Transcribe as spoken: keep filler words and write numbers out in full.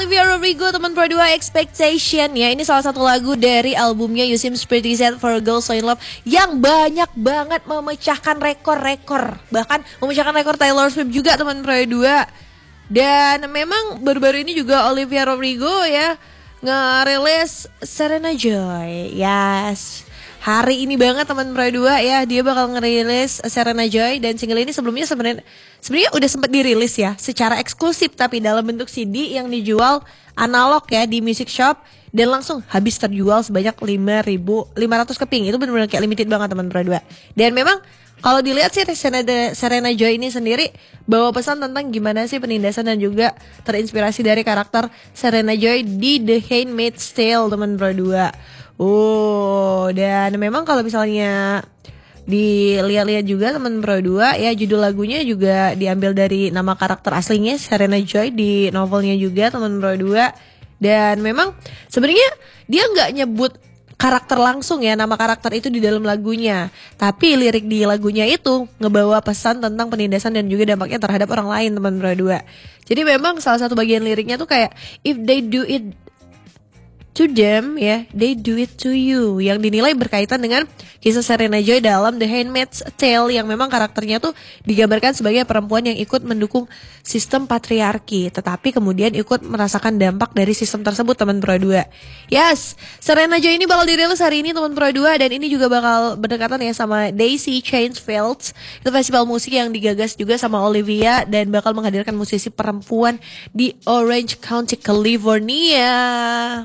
Olivia Rodrigo, teman Pro dua Expectation ya. Ini salah satu lagu dari albumnya You Seem Pretty Sad for a Girl So In Love yang banyak banget memecahkan rekor-rekor. Bahkan memecahkan rekor Taylor Swift juga teman Pro dua. Dan memang baru-baru ini juga Olivia Rodrigo ya ngerilis Serena Joy. Yes. Hari ini banget teman Pro dua ya, dia bakal ngerilis Serena Joy, dan single ini sebelumnya sebenarnya sebenarnya udah sempat dirilis ya secara eksklusif tapi dalam bentuk C D yang dijual analog ya di music shop, dan langsung habis terjual sebanyak lima ribu lima ratus keping. Itu benar-benar kayak limited banget teman Pro dua. Dan memang kalau dilihat sih Serena, Serena Joy ini sendiri bawa pesan tentang gimana sih penindasan dan juga terinspirasi dari karakter Serena Joy di The Handmaid's Tale teman Pro dua. Oh, dan memang kalau misalnya dilihat-lihat juga teman Pro dua ya, judul lagunya juga diambil dari nama karakter aslinya Serena Joy di novelnya juga teman Pro dua. Dan memang sebenarnya dia nggak nyebut karakter langsung ya, nama karakter itu di dalam lagunya, tapi lirik di lagunya itu ngebawa pesan tentang penindasan dan juga dampaknya terhadap orang lain teman Pro dua. Jadi memang salah satu bagian liriknya tuh kayak if they do it to them ya, yeah, they do it to you, yang dinilai berkaitan dengan kisah Serena Joy dalam The Handmaid's Tale yang memang karakternya tuh digambarkan sebagai perempuan yang ikut mendukung sistem patriarki tetapi kemudian ikut merasakan dampak dari sistem tersebut teman Pro dua. Yes, Serena Joy ini bakal dirilis hari ini teman Pro dua, dan ini juga bakal berdekatan ya sama Daisy Chain Fields. Itu festival musik yang digagas juga sama Olivia dan bakal menghadirkan musisi perempuan di Orange County, California.